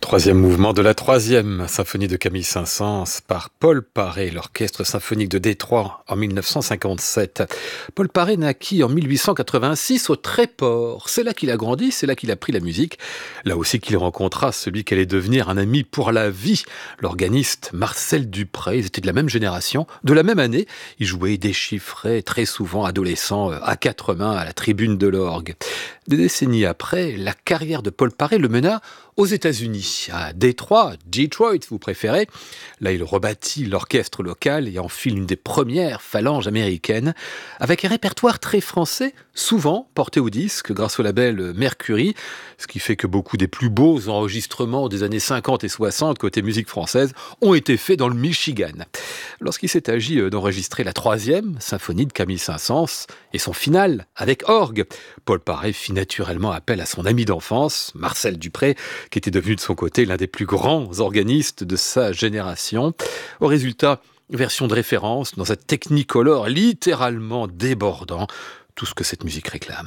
Troisième mouvement de la troisième symphonie de Camille Saint-Saëns par Paul Paré, l'orchestre symphonique de Détroit en 1957. Paul Paré naquit en 1886 au Tréport. C'est là qu'il a grandi, c'est là qu'il a appris la musique. Là aussi qu'il rencontra celui qui allait devenir un ami pour la vie, l'organiste Marcel Dupré. Ils étaient de la même génération, de la même année. Ils jouaient et déchiffraient très souvent adolescents à quatre mains à la tribune de l'orgue. Des décennies après, la carrière de Paul Paré le mena aux États-Unis, à Détroit, Detroit, vous préférez. Là, il rebâtit l'orchestre local et enfile une des premières phalanges américaines, avec un répertoire très français, souvent porté au disque grâce au label Mercury, ce qui fait que beaucoup des plus beaux enregistrements des années 50 et 60 côté musique française ont été faits dans le Michigan. Lorsqu'il s'est agi d'enregistrer la troisième symphonie de Camille Saint-Saëns et son final avec orgue, Paul Paré fit naturellement appel à son ami d'enfance, Marcel Dupré, qui était devenu de son côté l'un des plus grands organistes de sa génération. Au résultat, version de référence dans un technicolor littéralement débordant, tout ce que cette musique réclame.